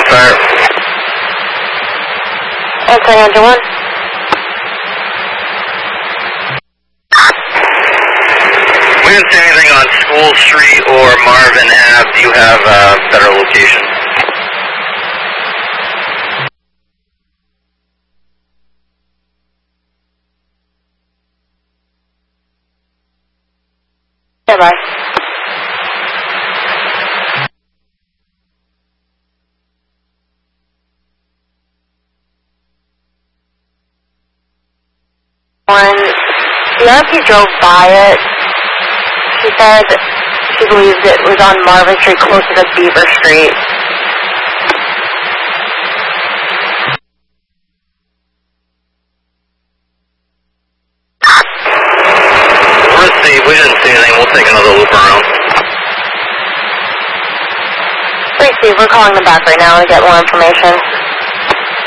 fire. Answering engine 1. We didn't see anything on School Street or Marvin Ave. Do you have a better location? Bye-bye. When the RP drove by it, she said she believes it was on Marvin Street closer to Beaver Street. Receive, we didn't see anything. We'll take another loop around. Receive, we're calling them back right now to get more information.